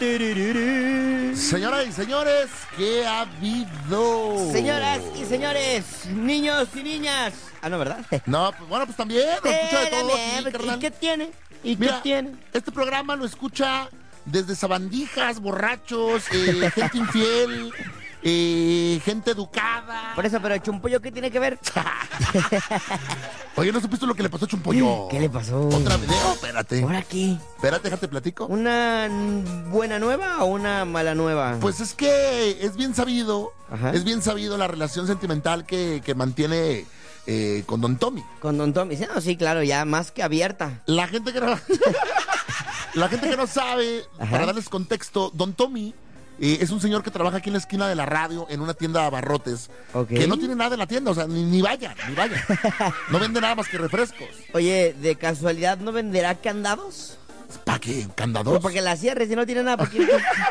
Señoras y señores, ¿qué ha habido? Señoras y señores, niños y niñas. Ah, no, ¿verdad? No, pues bueno, pues también, lo escucha de todo aquí, ¿Y carnal. qué tiene? ¿Y Mira, qué tiene? este programa lo escucha desde sabandijas, borrachos, gente infiel, gente educada. Por eso, pero Chumpollo, ¿qué tiene que ver? Oye, ¿no supiste lo que le pasó a Chumpollo? ¿Qué le pasó? ¿Otra video? Espérate. ¿Ahora qué? Espérate, déjate platico. ¿Una buena nueva o una mala nueva? Pues es que es bien sabido, Ajá. la relación sentimental que mantiene con Don Tommy. Con Don Tommy. Sí, no, sí, claro, ya más que abierta. La gente que no, la gente que no sabe, Ajá. para darles contexto, Don Tommy es un señor que trabaja aquí en la esquina de la radio en una tienda de abarrotes, Ok. que no tiene nada en la tienda, o sea, ni vayan. No vende nada más que refrescos. Oye, ¿de casualidad no venderá candados? ¿Para qué? Pues ¿Candados? para que la cierre, si no tiene nada para que...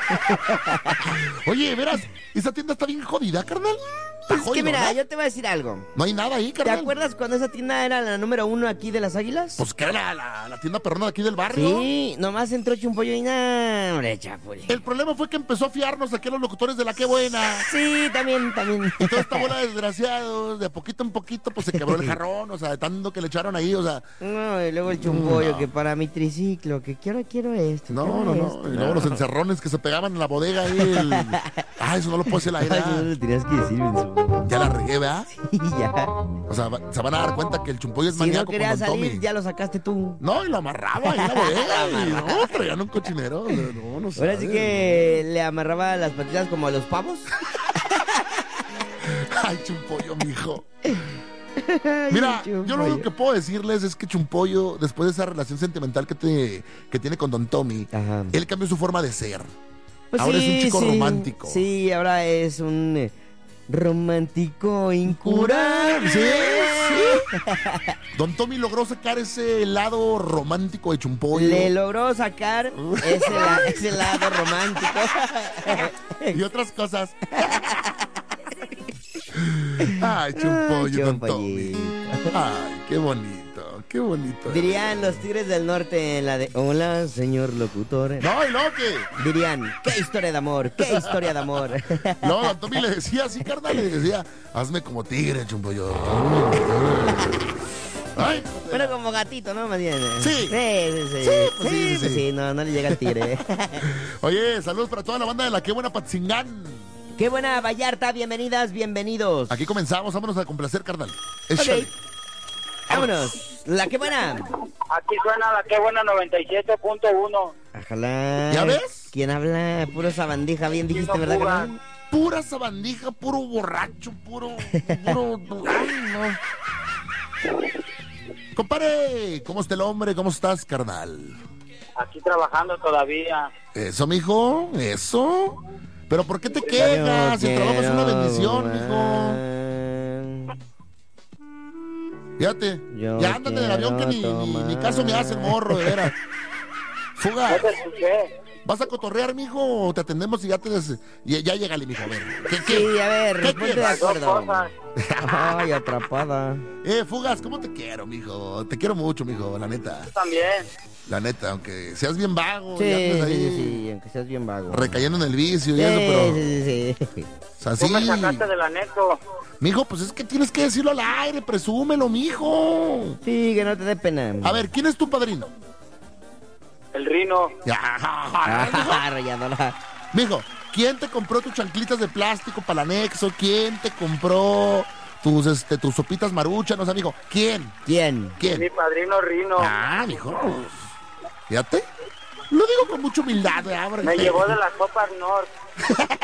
Oye, verás, esa tienda está bien jodida, carnal. Está Es que jodido, mira, ¿no? yo te voy a decir algo. No hay nada ahí, ¿Te carnal. acuerdas cuando esa tienda era la número 1 aquí de las Águilas? Pues que era la tienda perrona de aquí del barrio. Sí, nomás entró Chumpollo y nada, hombre, chapule. El problema fue que empezó a fiarnos aquí a los locutores de La Qué Buena. Sí, también. Y toda esta bola de desgraciados, de a poquito en poquito, pues se quebró el jarrón, o sea, de tanto que le echaron ahí, o sea. No, y luego el Chumpollo, No. que para mi triciclo, que quiero esto. No. quiero Y luego los encerrones que se pegaban en la bodega ahí. Eso no lo puedo decir al aire. Ay, no lo tenías que decir, Benzo. Ya la regué, ¿verdad? Y ya. O sea, se van a dar cuenta que el Chumpollo es Si no maníaco con querías Don salir, Tommy. ya lo sacaste tú. No, y lo amarraba ahí en la bodega. Y no, traían un cochinero. No sé. Ahora sí que le amarraba las patitas como a los pavos. Ay, Chumpollo, mijo. Mira, yo lo único que puedo decirles es que Chumpollo, después de esa relación sentimental que tiene con Don Tommy, Ajá. él cambió su forma de ser. Pues Ahora sí, es un chico sí. romántico. Sí, ahora es un romántico incurable. Sí. Don Tommy logró sacar ese lado romántico de Chumpollo. Le logró sacar ese lado romántico. Y otras cosas. Ay, Chumpollo, Don Tommy. Ay, qué bonito. Dirían los Tigres del Norte en la de hola, señor locutor. No, y luego que. Dirían, qué historia de amor, qué historia de amor. No, Don Tommy le decía así, carnal, le decía, hazme como tigre, Chumpollo. Ay, Bueno, como gatito, ¿no? Más bien. Sí. Sí. pues sí, Pues sí. sí, no le llega al tigre. oye, saludos para toda la banda de La Qué Buena Patzingán. Qué buena Vallarta, bienvenidas, bienvenidos. Aquí comenzamos, vámonos a complacer, carnal. Ok. Échale. Vámonos, la que buena. Aquí suena La Qué Buena 97.1. Ojalá. ¿Ya ves? ¿Quién habla? Puro sabandija, bien dijiste, ¿verdad, carnal? Pura sabandija, puro borracho, puro. Ay, no. Compadre, ¿cómo está el hombre? ¿Cómo estás, carnal? Aquí trabajando todavía. Eso, mijo, eso. ¿Pero por qué te quejas? El trabajo es una bendición, mijo. Fíjate, Yo ya ándate del avión que ni caso me hace el morro, de veras. Fuga, No te escuché. ¿vas a cotorrear, mijo? ¿O te atendemos y ya llegale, mijo? A ver. Sí, a ver, ¿Qué ponte de quieres? Dos acuerdo. cosas. Ay, atrapada. Fugas, ¿cómo te quiero, mijo? Te quiero mucho, mijo, la neta. También. La neta, aunque seas bien vago Sí, y andes sí, ahí sí, aunque seas bien vago. recayendo en el vicio y Sí, eso, pero... sí. O sea, Tú sí. me sacaste del anexo. Mijo, pues es que tienes que decirlo al aire, presúmelo, mijo. Sí, que no te dé pena. A ver, ¿quién es tu padrino? El Rino. Rayadora. Mijo, ¿quién te compró tus chanclitas de plástico para el anexo? ¿Quién te compró tus sopitas maruchan? O sea, mijo, ¿quién? ¿Quién? ¿Quién? Mi padrino Rino. Mijo. Fíjate. Lo digo con mucha humildad, ¿verdad? Me llevó de las Copas North.